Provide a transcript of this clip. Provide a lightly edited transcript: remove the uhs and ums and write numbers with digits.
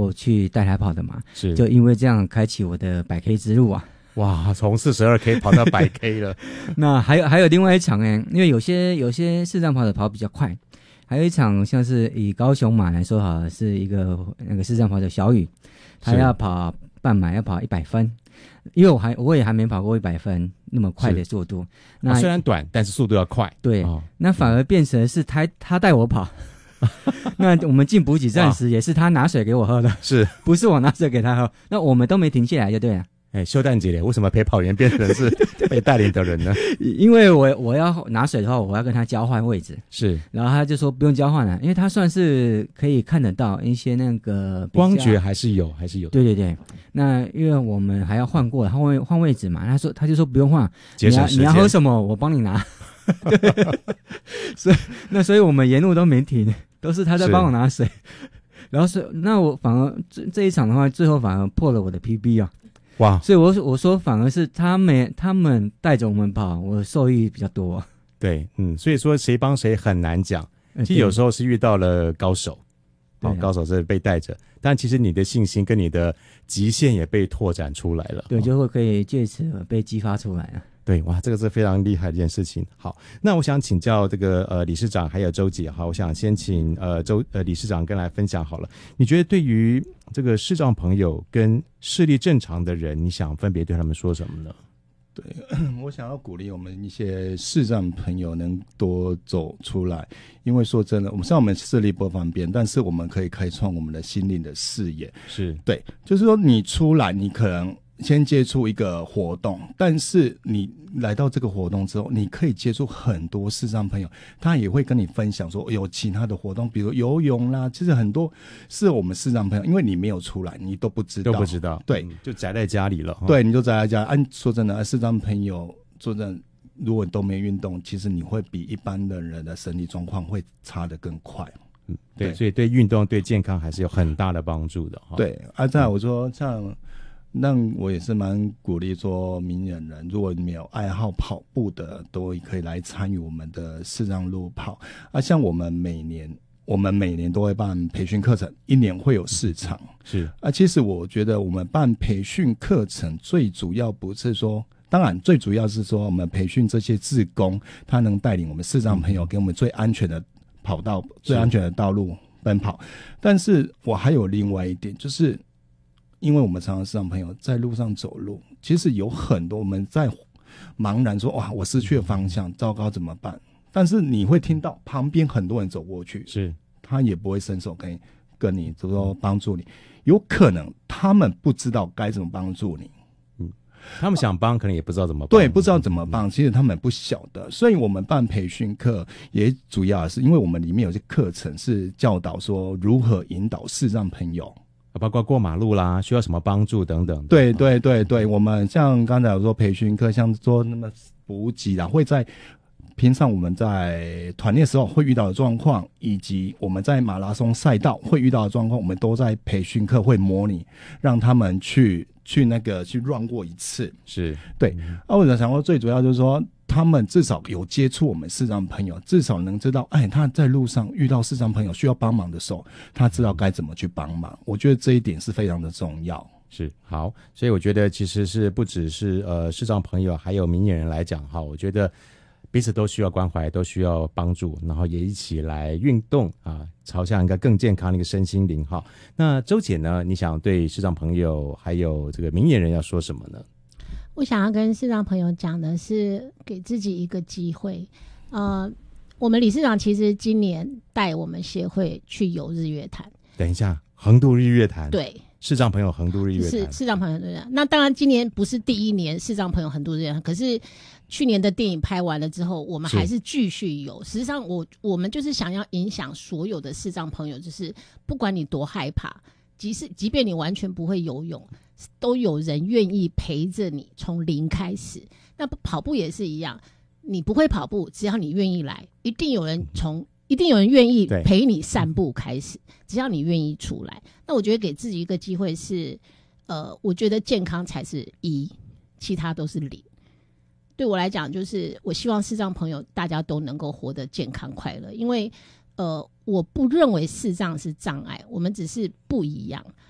就去带他跑的嘛， 是就因为这样开启我的100K 之路啊。 哇，从42K 跑到100K 了。 那还有另外一场因为有些视障跑者跑比较快，还有一场像是以高雄马来说好了，是一个那个视障跑者小雨，他要跑半马，要跑100分。因为我也还没跑过100分那么快的速度，那虽然短，但是速度要快。 对，那反而变成是他带我跑。那我们进补给站时也是他拿水给我喝的， 是不是我拿水给他喝？那我们都没停下来就对了。 修蛋姐为什么陪跑员变成是被带领的人呢？ 因为我要拿水的话，我要跟他交换位置， 是， 然后他就说不用交换了，因为他算是可以看得到一些那个光觉还是有。对对对，那因为我们还要换过换位置嘛，他就说不用换， 节省时间， 你要喝什么我帮你拿。所以我们沿路都没停，都是他在帮我拿水。然后那我反而这一场的话，最后反而破了我的 PB 啊。 哇！ 所以我说反而是他们带着我们跑，我受益比较多。 对，所以说谁帮谁很难讲。其实有时候是遇到了高手，高手是被带着，但其实你的信心跟你的极限也被拓展出来了。 对，就会可以借此被激发出来了。 对，哇，这个是非常厉害的一件事情。好，那我想请教这个理事长还有周姐，好，我想先请理事长跟来分享好了。你觉得对于这个视障朋友跟视力正常的人，你想分别对他们说什么呢？ 对，我想要鼓励我们一些视障朋友能多走出来，因为说真的，虽然我们视力不方便，但是我们可以开创我们的心灵的视野。 是， 对，就是说你出来，你可能先接触一个活动，但是你来到这个活动之后，你可以接触很多视障朋友，他也会跟你分享说有其他的活动，比如游泳啦，其实很多是我们视障朋友，因为你没有出来，你都不知道，对， 就宅在家里了。 对，你就宅在家。说真的，视障朋友说真的，如果你都没运动，其实你会比一般的人的身体状况会差得更快。 对，所以对运动对健康还是有很大的帮助的。 对，再来我说像。那我也是蛮鼓励说明眼人，如果你没有爱好跑步的，都可以来参与我们的视障路跑。像我们每年都会办培训课程，1年会有4场。 是其实我觉得我们办培训课程最主要不是说，当然最主要是说我们培训这些志工，他能带领我们视障朋友给我们最安全的跑道、最安全的道路奔跑。但是我还有另外一点，就是因为我们常常视障朋友在路上走路，其实有很多我们在茫然说哇，我失去了方向，糟糕怎么办？但是你会听到旁边很多人走过去， 是他也不会伸手跟你就说帮助你，有可能他们不知道该怎么帮助你。 他们想帮，可能也不知道怎么帮。 对，不知道怎么帮，其实他们不晓得。所以我们办培训课，也主要是因为我们里面有些课程是教导说如何引导视障朋友。 包括过马路啦，需要什么帮助等等。 对对对对，我们像刚才有说培训课，像说那么补给啦，会在平常我们在团练时候会遇到的状况，以及我们在马拉松赛道会遇到的状况，我们都在培训课会模拟，让他们去 run 过一次。 是， 对。我想说最主要就是说，他们至少有接触我们视障朋友，至少能知道，他在路上遇到视障朋友需要帮忙的时候，他知道该怎么去帮忙。我觉得这一点是非常的重要。 是，好，所以我觉得其实是不只是视障朋友，还有明眼人来讲哈，我觉得彼此都需要关怀，都需要帮助，然后也一起来运动啊，朝向一个更健康的一个身心灵哈。那周姐呢，你想对视障朋友还有这个明眼人要说什么呢？ 我想要跟视障朋友讲的是，给自己一个机会。我们理事长其实今年带我们协会去游日月潭。 等一下，横渡日月潭。对。视障朋友横渡日月潭， 是视障朋友对的。那当然，今年不是第一年视障朋友横渡日月潭，可是去年的电影拍完了之后，我们还是继续有。实际上我们就是想要影响所有的视障朋友，就是不管你多害怕，即便你完全不会游泳，都有人愿意陪着你从零开始。那跑步也是一样，你不会跑步，只要你愿意来，一定有人愿意陪你散步开始，只要你愿意出来。那我觉得给自己一个机会是，我觉得健康才是1，其他都是0。对我来讲，就是我希望视障朋友大家都能够活得健康快乐，因为我不认为视障是障碍，我们只是不一样。